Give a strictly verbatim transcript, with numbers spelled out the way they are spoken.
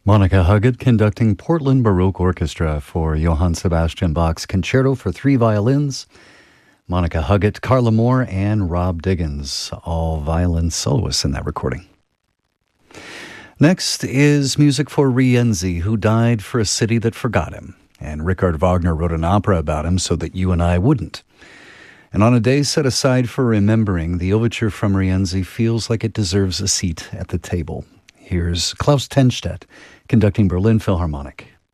Monica Huggett conducting Portland Baroque Orchestra for Johann Sebastian Bach's Concerto for Three Violins. Monica Huggett, Carla Moore, and Rob Diggins, all violin soloists in that recording. Next is music for Rienzi, who died for a city that forgot him. And Richard Wagner wrote an opera about him so that you and I wouldn't. And on a day set aside for remembering, the overture from Rienzi feels like it deserves a seat at the table. Here's Klaus Tenstedt conducting Berlin Philharmonic.